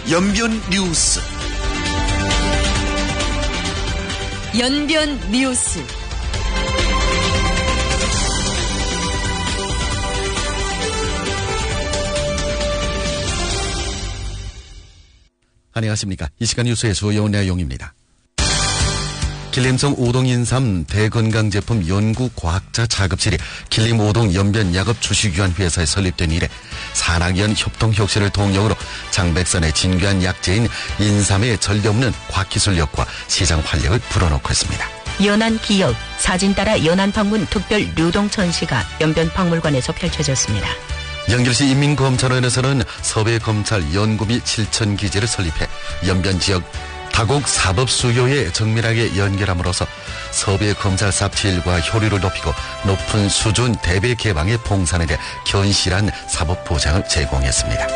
연변 뉴스. 연변 뉴스. 안녕하십니까. 이 시간 뉴스의 주요 내용입니다. 길림성 오동인삼 대건강제품 연구과학자 작업실이 길림 오동 연변약업 주식위원회사에 설립된 이래 산학연 협동혁신을 동력으로 장백산의 진귀한 약재인 인삼의 전례없는 과학기술력과 시장 활력을 불어넣고 있습니다. 연안 기역, 사진 따라 연안 방문 특별 류동 전시가 연변박물관에서 펼쳐졌습니다. 연결시 인민검찰원에서는 서배검찰 연구 및 실천 기지를 설립해 연변 지역 다국 사법 수요에 정밀하게 연결함으로써 서배검찰 사업질과 효率을 높이고 높은 수준 대배 개방에 봉산에 대해 견실한 사법 보장을 제공했습니다.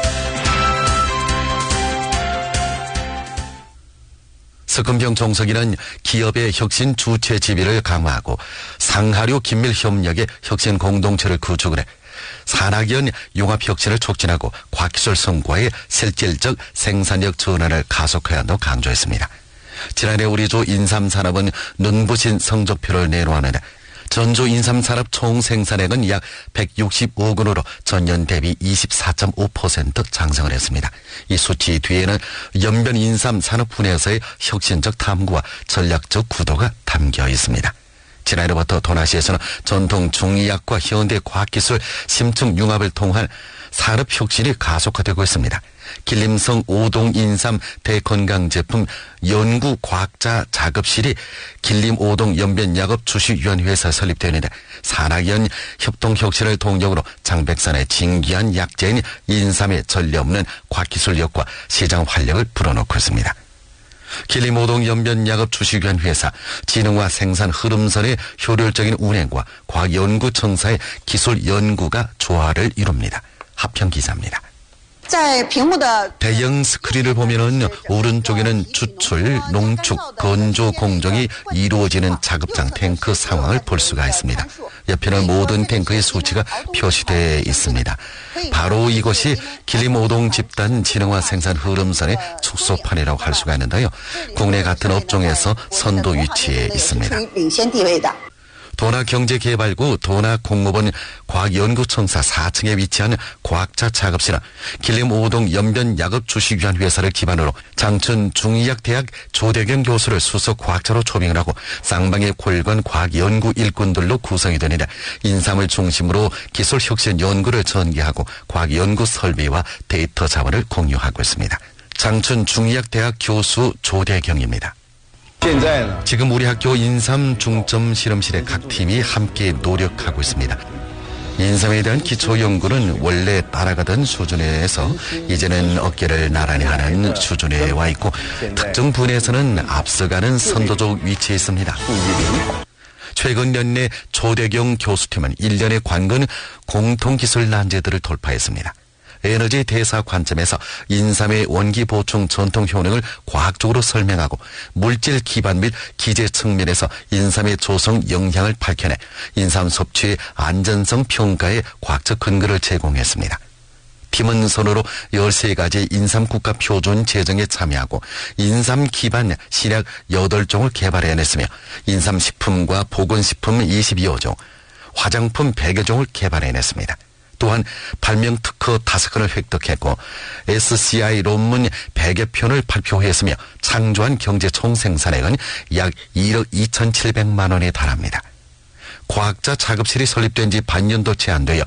석금병 종석이는 기업의 혁신 주체 지위를 강화하고 상하류 긴밀 협력의 혁신 공동체를 구축을 해 산학연 융합혁신을 촉진하고 과학기술 성과의 실질적 생산력 전환을 가속해야 한다고 강조했습니다. 지난해 우리주 인삼산업은 눈부신 성적표를 내놓았는데 전주 인삼산업 총생산액은 약 165억 원으로 전년 대비 24.5% 상승을 했습니다. 이 수치 뒤에는 연변 인삼 산업 분야에서의 혁신적 탐구와 전략적 구도가 담겨 있습니다. 지난해부터 도나시에서는 전통 중의학과 현대 과학기술 심층 융합을 통한 산업혁신이 가속화되고 있습니다. 길림성 오동인삼 대건강제품 연구과학자 작업실이 길림 오동 연변약업 주식위원회에서 설립되는데 산학연 협동혁신을 동력으로 장백산의 진귀한 약재인 인삼의 전례없는 과학기술력과 시장 활력을 불어넣고 있습니다. 길림 오동 연변약업 주식위원회사 진흥화 생산 흐름선의 효율적인 운행과 과학연구청사의 기술 연구가 조화를 이룹니다. 하평 기자입니다. 대형 스크린을 보면은 오른쪽에는 추출, 농축, 건조 공정이 이루어지는 작업장 탱크 상황을 볼 수가 있습니다. 옆에는 모든 탱크의 수치가 표시되어 있습니다. 바로 이것이 길림 오동 집단 진흥화 생산 흐름선의 축소판이라고 할 수가 있는데요. 국내 같은 업종에서 선도 위치에 있습니다. 도나경제개발구 도나공업원 과학연구청사 4층에 위치한 과학자 작업실은 길림 오동 연변약업 주식위원회사를 기반으로 장춘 중의학대학 조대경 교수를 수석 과학자로 초빙을 하고 쌍방의 골관 과학연구 일꾼들로 구성이 되는데 인삼을 중심으로 기술혁신 연구를 전개하고 과학연구 설비와 데이터 자원을 공유하고 있습니다. 장춘 중의학대학 교수 조대경입니다. 지금 우리 학교 인삼 중점 실험실의 각 팀이 함께 노력하고 있습니다. 인삼에 대한 기초 연구는 원래 따라가던 수준에서 이제는 어깨를 나란히 하는 수준에 와 있고 특정 분야에서는 앞서가는 선도적 위치에 있습니다. 최근 몇 내 조대경 교수팀은 1년의 관건 공통기술 난제들을 돌파했습니다. 에너지 대사 관점에서 인삼의 원기 보충 전통 효능을 과학적으로 설명하고 물질 기반 및 기재 측면에서 인삼의 조성 영향을 밝혀내 인삼 섭취의 안전성 평가에 과학적 근거를 제공했습니다. 팀은 손으로 13가지 인삼 국가 표준 제정에 참여하고 인삼 기반 신약 8종을 개발해냈으며 인삼 식품과 보건식품 22종, 화장품 100여 종을 개발해냈습니다. 또한 발명 특허 5건을 획득했고 SCI 논문 100여 편을 발표했으며 창조한 경제 총생산액은 약 1억 2,700만 원에 달합니다. 과학자 작업실이 설립된 지 반년도 채 안 되어